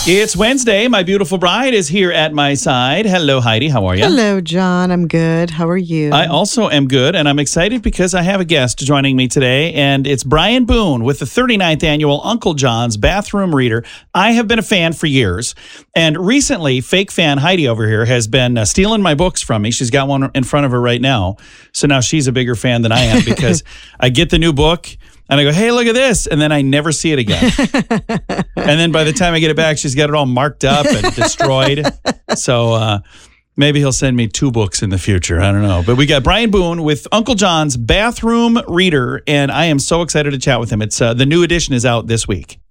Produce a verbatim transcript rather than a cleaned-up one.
It's Wednesday. My beautiful bride is here at my side. Hello, Heidi. How are you? Hello, John. I'm good. How are you? I also am good, and I'm excited because I have a guest joining me today, and it's Brian Boone with the thirty-ninth Annual Uncle John's Bathroom Reader. I have been a fan for years, and recently, fake fan Heidi over here has been uh, stealing my books from me. She's got one in front of her right now, so now she's a bigger fan than I am because I get the new book, and I go, hey, look at this. And then I never see it again. And then by the time I get it back, she's got it all marked up and destroyed. So uh, maybe he'll send me two books in the future. I don't know. But we got Brian Boone with Uncle John's Bathroom Reader. And I am so excited to chat with him. It's uh, the new edition is out this week.